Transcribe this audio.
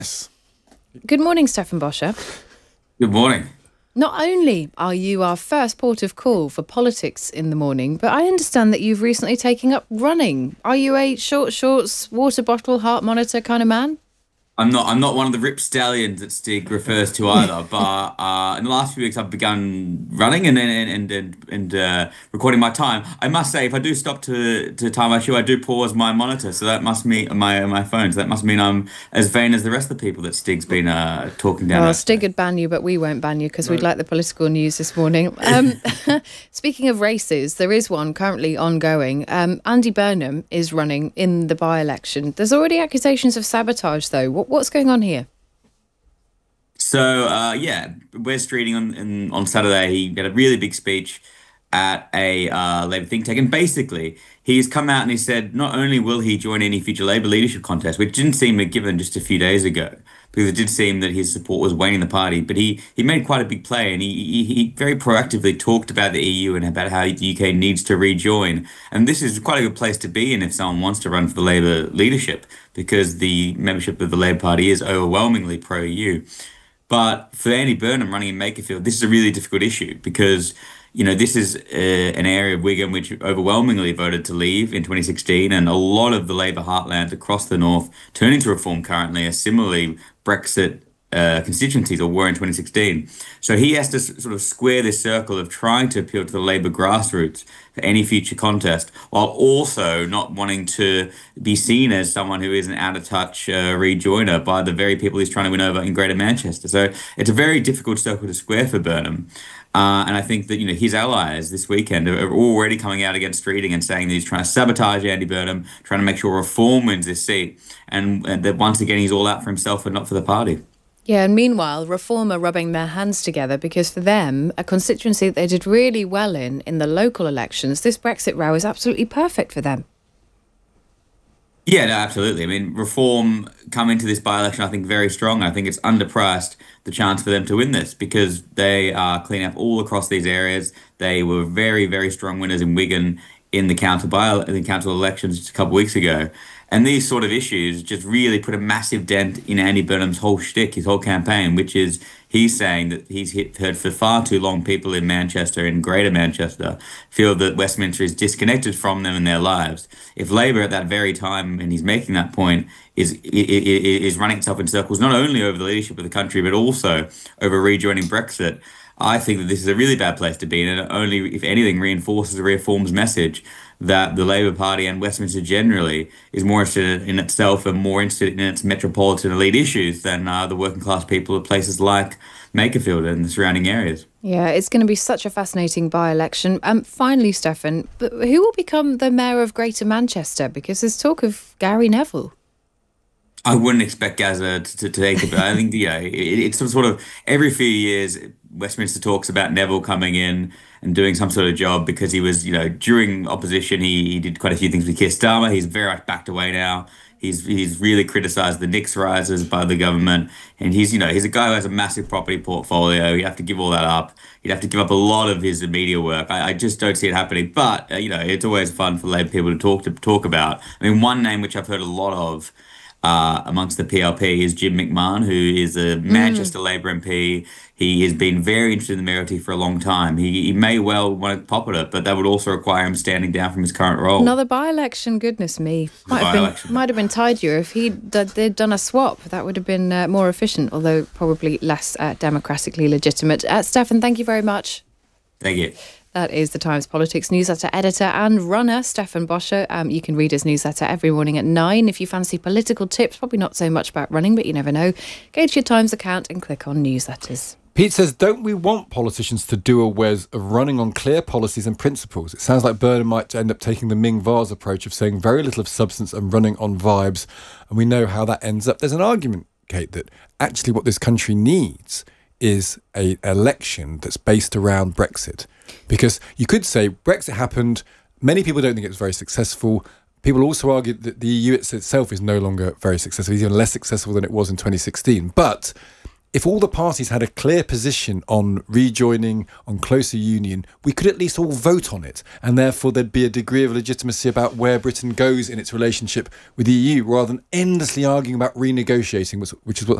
Good morning, Stefan Boscher. Good morning. Not only are you our first port of call for politics in the morning, but I understand that you've recently taken up running. Are you a short shorts, water bottle, heart monitor kind of man? I'm not one of the rip stallions that Stig refers to either. But in the last few weeks, I've begun running and recording my time. I must say, if I do stop to time my shoe, I do pause my monitor. So that must mean my phone. So that must mean I'm as vain as the rest of the people that Stig's been talking down. Well, Stig would ban you, but we won't ban you because we'd like the political news this morning. Speaking of races, there is one currently ongoing. Andy Burnham is running in the by-election. There's already accusations of sabotage, though. What's going on here? So Wes Streeting on Saturday, he had a really big speech at a Labour think tank, and basically he's come out and he said not only will he join any future Labour leadership contest, which didn't seem a given just a few days ago, because it did seem that his support was waning in the party, but he made quite a big play, and he very proactively talked about the EU and about how the UK needs to rejoin. And this is quite a good place to be in if someone wants to run for the Labour leadership, because the membership of the Labour Party is overwhelmingly pro-EU. But for Andy Burnham running in Makerfield, this is a really difficult issue because, this is an area of Wigan which overwhelmingly voted to leave in 2016, and a lot of the Labour heartland across the north turning to Reform currently are similarly Brexit constituencies, or were in 2016. So he has to sort of square this circle of trying to appeal to the Labour grassroots for any future contest, while also not wanting to be seen as someone who is an out-of-touch rejoiner by the very people he's trying to win over in Greater Manchester. So it's a very difficult circle to square for Burnham. And I think that his allies this weekend are already coming out against Streeting and saying that he's trying to sabotage Andy Burnham, trying to make sure Reform wins this seat, and that once again he's all out for himself and not for the party. Yeah, and meanwhile, Reform are rubbing their hands together because for them, a constituency that they did really well in the local elections, this Brexit row is absolutely perfect for them. Yeah, no, absolutely. I mean, Reform come into this by-election, I think, very strong. I think it's underpriced, the chance for them to win this, because they are cleaning up all across these areas. They were very, very strong winners in Wigan in the council elections just a couple of weeks ago. And these sort of issues just really put a massive dent in Andy Burnham's whole shtick, his whole campaign, which is he's saying that he's heard for far too long people in Manchester, in Greater Manchester, feel that Westminster is disconnected from them and their lives. If Labour at that very time, and he's making that point, is running itself in circles, not only over the leadership of the country, but also over rejoining Brexit, I think that this is a really bad place to be, and it only, if anything, reinforces Reform's message that the Labour Party and Westminster generally is more interested in itself and more interested in its metropolitan elite issues than the working class people of places like Makerfield and the surrounding areas. Yeah, it's going to be such a fascinating by-election. Finally, Stefan, but who will become the mayor of Greater Manchester? Because there's talk of Gary Neville. I wouldn't expect Gazza to take it, but I think it's sort of every few years Westminster talks about Neville coming in and doing some sort of job, because he was, during opposition, he did quite a few things with Keir Starmer. He's very much backed away now. He's really criticised the Nix rises by the government, and he's a guy who has a massive property portfolio. You have to give all that up. You'd have to give up a lot of his media work. I just don't see it happening. But it's always fun for Labour people to talk about. I mean, one name which I've heard a lot of amongst the PLP is Jim McMahon, who is a Manchester Labour MP. He has been very interested in the mayoralty for a long time. He may well want to pop at it, but that would also require him standing down from his current role. Another by-election, goodness me. Might have been tidier if they'd done a swap. That would have been more efficient, although probably less democratically legitimate. Stefan, thank you very much. Thank you. That is the Times Politics newsletter editor and runner, Stefan Boscher. You can read his newsletter every morning at 9. If you fancy political tips, probably not so much about running, but you never know, go to your Times account and click on newsletters. Pete says, don't we want politicians to do away of running on clear policies and principles? It sounds like Burnham might end up taking the Ming Vase approach of saying very little of substance and running on vibes, and we know how that ends up. There's an argument, Kate, that actually what this country needs is an election that's based around Brexit. Because you could say Brexit happened, many people don't think it was very successful. People also argue that the EU itself is no longer very successful, it's even less successful than it was in 2016. But if all the parties had a clear position on rejoining, on closer union, we could at least all vote on it. And therefore there'd be a degree of legitimacy about where Britain goes in its relationship with the EU, rather than endlessly arguing about renegotiating, which is what